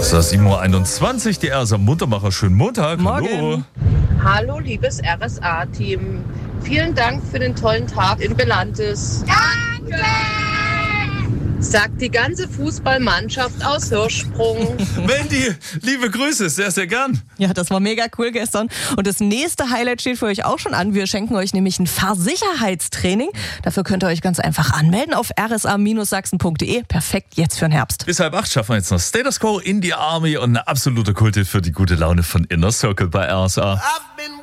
So, 7:21 Uhr, die RSA Muntermacher. Schönen Montag. Morgen. Hallo. Hallo, liebes RSA-Team. Vielen Dank für den tollen Tag in Belantes. Danke! Sagt die ganze Fußballmannschaft aus Hirschsprung. Mandy, liebe Grüße, sehr, sehr gern. Ja, das war mega cool gestern. Und das nächste Highlight steht für euch auch schon an. Wir schenken euch nämlich ein Fahrsicherheitstraining. Dafür könnt ihr euch ganz einfach anmelden auf rsa-sachsen.de. Perfekt jetzt für den Herbst. Bis 7:30 schaffen wir jetzt noch Status Quo in die Army und eine absolute Kulte für die gute Laune von Inner Circle bei RSA.